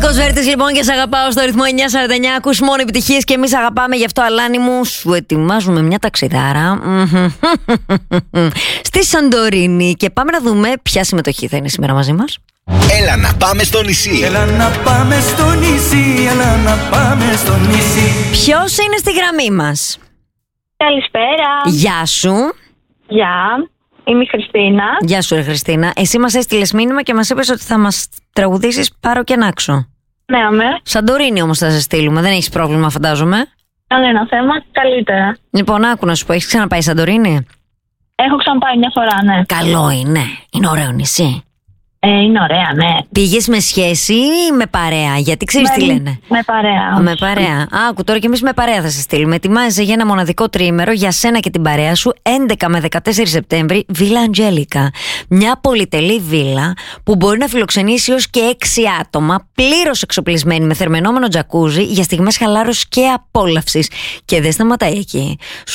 Νίκος Βέρτης λοιπόν και σε αγαπάω στο ρυθμό 949. Ακούς μόνο επιτυχίες και εμείς αγαπάμε, γι' αυτό Αλάνη μου σου ετοιμάζουμε μια ταξιδάρα στη Σαντορίνη και πάμε να δούμε ποια συμμετοχή θα είναι σήμερα μαζί μας. Έλα να πάμε στο νησί. Έλα να πάμε στο νησί, έλα να πάμε στο νησί. Ποιος είναι στη γραμμή μας? Καλησπέρα. Γεια σου. Γεια. Είμαι η Χριστίνα. Γεια σου ρε Χριστίνα. Εσύ μας έστειλες μήνυμα και μας είπες ότι θα μας τραγουδήσεις Πάρω και Ανάξω. Ναι, αμέ. Σαντορίνη όμως θα σε στείλουμε, δεν έχεις πρόβλημα φαντάζομαι. Κανένα θέμα, καλύτερα. Λοιπόν, άκου να σου πω, έχεις ξαναπάει Σαντορίνη? Έχω ξαναπάει μια φορά, ναι. Καλό είναι, είναι ωραίο νησί. Είναι ωραία, ναι. Πήγες με σχέση ή με παρέα? Γιατί ξέρεις τι λένε. Με παρέα. Με παρέα. Άκου τώρα, και εμείς με παρέα θα σε στείλουμε. Ετοιμάζεσαι για ένα μοναδικό τριήμερο για σένα και την παρέα σου 11 με 14 Σεπτέμβρη, Βίλα Αντζέλικα. Μια πολυτελή βίλα που μπορεί να φιλοξενήσει έως και 6 άτομα, πλήρως εξοπλισμένη με θερμαινόμενο τζακούζι για στιγμές χαλάρωσης και απόλαυσης. Και δεν σταματάει εκεί.